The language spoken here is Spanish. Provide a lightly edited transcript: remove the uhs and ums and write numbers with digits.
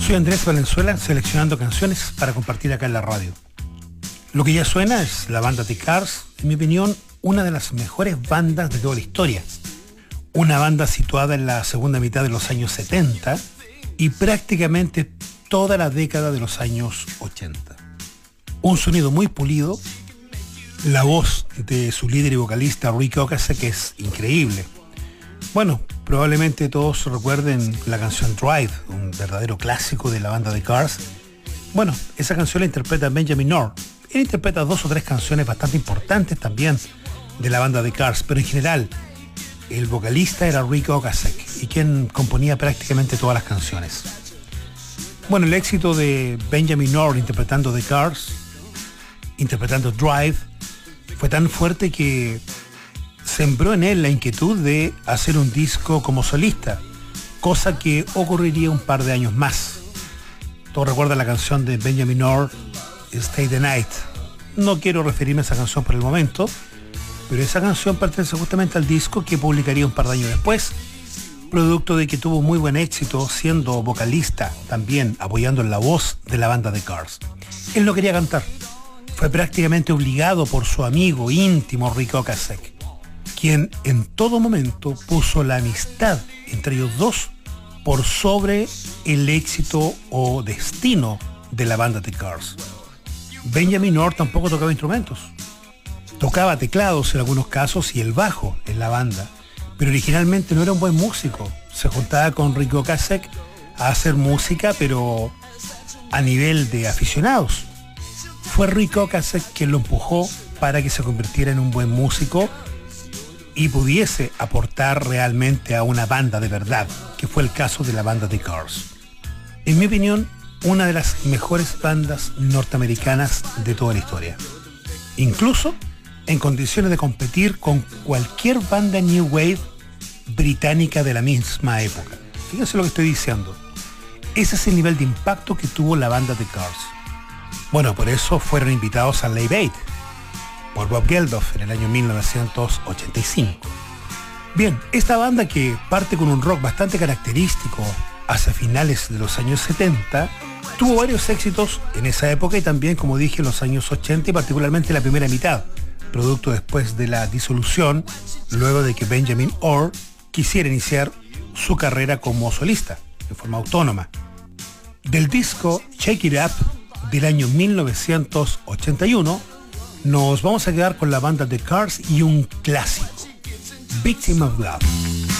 Soy Andrés Valenzuela, seleccionando canciones para compartir acá en la radio. Lo que ya suena es la banda The Cars, en mi opinión, una de las mejores bandas de toda la historia. Una banda situada en la segunda mitad de los años 70 y prácticamente toda la década de los años 80. Un sonido muy pulido, la voz de su líder y vocalista Rick Ocasek es increíble. Bueno, probablemente todos recuerden la canción Drive, un verdadero clásico de la banda The Cars. Bueno, esa canción la interpreta Benjamin Orr. Él interpreta 2 o 3 canciones bastante importantes también de la banda The Cars, pero en general el vocalista era Rick Ocasek y quien componía prácticamente todas las canciones. Bueno, el éxito de Benjamin Orr interpretando The Cars, interpretando Drive, fue tan fuerte que sembró en él la inquietud de hacer un disco como solista, cosa que ocurriría un par de años más. Todos recuerdan la canción de Benjamin Orr, Stay the Night. No quiero referirme a esa canción por el momento, pero esa canción pertenece justamente al disco que publicaría un par de años después, producto de que tuvo muy buen éxito siendo vocalista, también apoyando en la voz de la banda The Cars. Él no quería cantar, fue prácticamente obligado por su amigo íntimo Rick Ocasek, quien en todo momento puso la amistad entre ellos dos por sobre el éxito o destino de la banda The Cars. Benjamin Orr tampoco tocaba instrumentos. Tocaba teclados en algunos casos y el bajo en la banda, pero originalmente no era un buen músico. Se juntaba con Rick Ocasek a hacer música, pero a nivel de aficionados. Fue Rick Ocasek quien lo empujó para que se convirtiera en un buen músico y pudiese aportar realmente a una banda de verdad, que fue el caso de la banda The Cars. En mi opinión, una de las mejores bandas norteamericanas de toda la historia. Incluso en condiciones de competir con cualquier banda New Wave británica de la misma época. Fíjense lo que estoy diciendo. Ese es el nivel de impacto que tuvo la banda The Cars. Bueno, por eso fueron invitados al Live Aid por Bob Geldof en el año 1985. Bien, esta banda que parte con un rock bastante característico hacia finales de los años 70, tuvo varios éxitos en esa época y también, como dije, en los años 80 y particularmente la primera mitad, producto después de la disolución, luego de que Benjamin Orr quisiera iniciar su carrera como solista, de forma autónoma. Del disco Shake It Up del año 1981, nos vamos a quedar con la banda The Cars y un clásico, Victim of Love.